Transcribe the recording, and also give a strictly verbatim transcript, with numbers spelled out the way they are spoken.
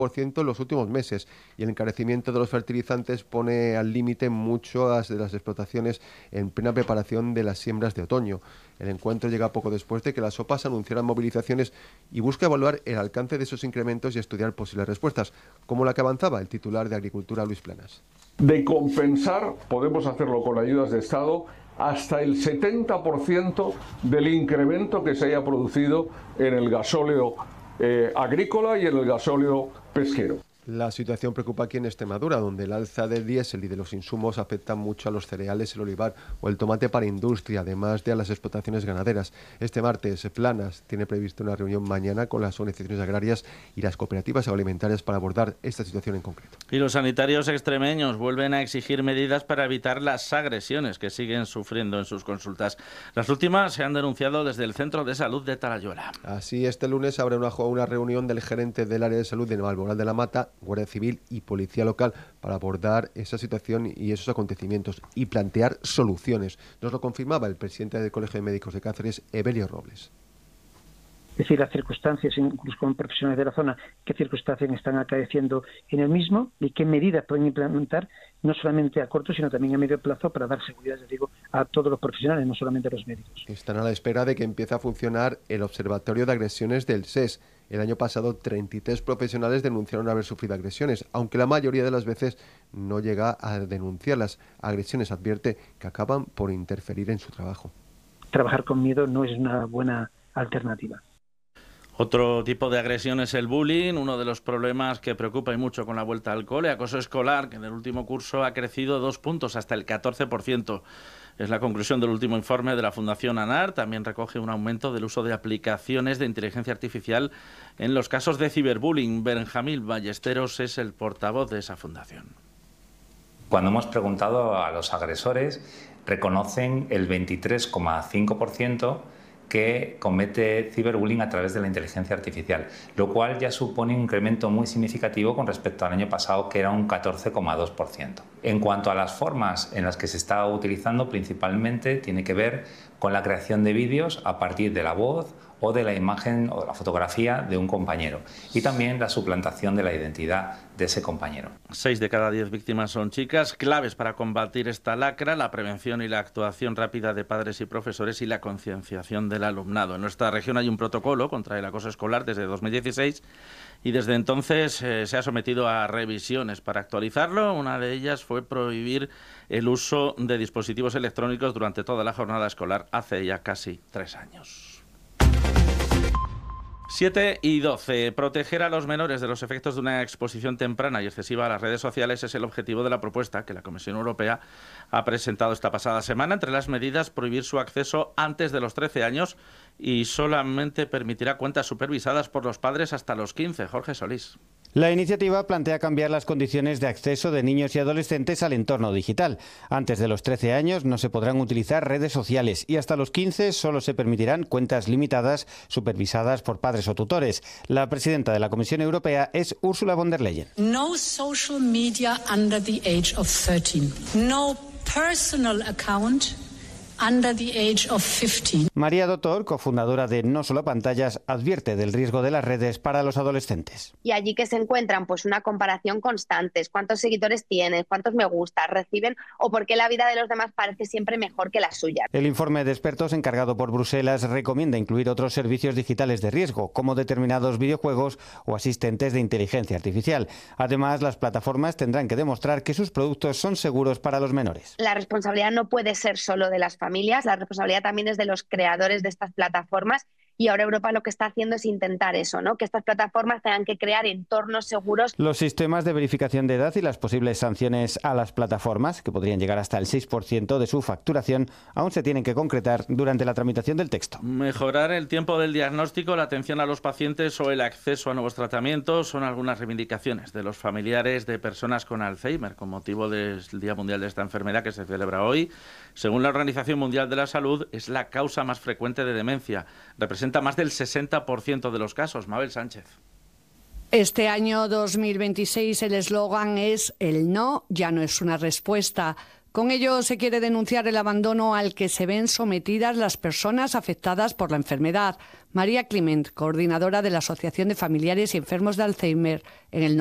por ciento en los últimos meses, y el encarecimiento de los fertilizantes pone al límite muchas de las explotaciones en plena preparación de las siembras de otoño. El encuentro llega poco después de que las OPAs anunciaran movilizaciones y busca evaluar el alcance de esos incrementos y estudiar posibles respuestas, como la que avanzaba el titular de Agricultura, Luis Planas. De compensar, podemos hacerlo con ayudas de Estado, hasta el setenta por ciento del incremento que se haya producido en el gasóleo eh, agrícola y en el gasóleo pesquero. La situación preocupa aquí en Extremadura, donde el alza del diésel y de los insumos afecta mucho a los cereales, el olivar o el tomate para industria, además de a las explotaciones ganaderas. Este martes, Planas tiene previsto una reunión mañana con las organizaciones agrarias y las cooperativas agroalimentarias para abordar esta situación en concreto. Y los sanitarios extremeños vuelven a exigir medidas para evitar las agresiones que siguen sufriendo en sus consultas. Las últimas se han denunciado desde el Centro de Salud de Talayuela. Así, este lunes habrá una, una reunión del gerente del área de salud de Navalmoral de la Mata, Guardia Civil y Policía Local para abordar esa situación y esos acontecimientos y plantear soluciones. Nos lo confirmaba el presidente del Colegio de Médicos de Cáceres, Evelio Robles. Es decir, las circunstancias, incluso con profesionales de la zona, qué circunstancias están acaeciendo en el mismo y qué medidas pueden implementar, no solamente a corto, sino también a medio plazo, para dar seguridad, les digo, a todos los profesionales, no solamente a los médicos. Están a la espera de que empiece a funcionar el Observatorio de Agresiones del S E S. El año pasado, treinta y tres profesionales denunciaron haber sufrido agresiones, aunque la mayoría de las veces no llega a denunciar las agresiones. Advierte que acaban por interferir en su trabajo. Trabajar con miedo no es una buena alternativa. Otro tipo de agresión es el bullying, uno de los problemas que preocupa y mucho con la vuelta al cole. Acoso escolar, que en el último curso ha crecido dos puntos, hasta el catorce por ciento. Es la conclusión del último informe de la Fundación ANAR. También recoge un aumento del uso de aplicaciones de inteligencia artificial en los casos de ciberbullying. Benjamín Ballesteros es el portavoz de esa fundación. Cuando hemos preguntado a los agresores, reconocen el veintitrés coma cinco por ciento que comete ciberbullying a través de la inteligencia artificial, lo cual ya supone un incremento muy significativo con respecto al año pasado, que era un catorce coma dos por ciento. En cuanto a las formas en las que se está utilizando, principalmente tiene que ver con la creación de vídeos a partir de la voz o de la imagen o de la fotografía de un compañero, y también la suplantación de la identidad de ese compañero. Seis de cada diez víctimas son chicas. Claves para combatir esta lacra: la prevención y la actuación rápida de padres y profesores y la concienciación del alumnado. En nuestra región hay un protocolo contra el acoso escolar desde dos mil dieciséis y desde entonces eh, se ha sometido a revisiones para actualizarlo. Una de ellas fue prohibir el uso de dispositivos electrónicos durante toda la jornada escolar hace ya casi tres años. siete y doce. Proteger a los menores de los efectos de una exposición temprana y excesiva a las redes sociales es el objetivo de la propuesta que la Comisión Europea ha presentado esta pasada semana. Entre las medidas, prohibir su acceso antes de los trece años y solamente permitirá cuentas supervisadas por los padres hasta los quince. Jorge Solís. La iniciativa plantea cambiar las condiciones de acceso de niños y adolescentes al entorno digital. Antes de los trece años no se podrán utilizar redes sociales y hasta los quince solo se permitirán cuentas limitadas supervisadas por padres o tutores. La presidenta de la Comisión Europea es Ursula von der Leyen. No social media under the age of thirteen. No personal account under the age of fifteen. María Doctor, cofundadora de No Solo Pantallas, advierte del riesgo de las redes para los adolescentes. Y allí que se encuentran pues una comparación constante, cuántos seguidores tienes, cuántos me gustas reciben o por qué la vida de los demás parece siempre mejor que la suya. El informe de expertos encargado por Bruselas recomienda incluir otros servicios digitales de riesgo, como determinados videojuegos o asistentes de inteligencia artificial. Además, las plataformas tendrán que demostrar que sus productos son seguros para los menores. La responsabilidad no puede ser solo de las familias. Familias, la responsabilidad también es de los creadores de estas plataformas, y ahora Europa lo que está haciendo es intentar eso, ¿no? Que estas plataformas tengan que crear entornos seguros. Los sistemas de verificación de edad y las posibles sanciones a las plataformas, que podrían llegar hasta el seis por ciento de su facturación, aún se tienen que concretar durante la tramitación del texto. Mejorar el tiempo del diagnóstico, la atención a los pacientes o el acceso a nuevos tratamientos son algunas reivindicaciones de los familiares de personas con Alzheimer con motivo del Día Mundial de esta enfermedad que se celebra hoy. Según la Organización Mundial de la Salud, es la causa más frecuente de demencia. Representa más del sesenta por ciento de los casos. Mabel Sánchez. Este año dos mil veintiséis el eslogan es: el no ya no es una respuesta. Con ello se quiere denunciar el abandono al que se ven sometidas las personas afectadas por la enfermedad. María Climent, coordinadora de la Asociación de Familiares y Enfermos de Alzheimer en el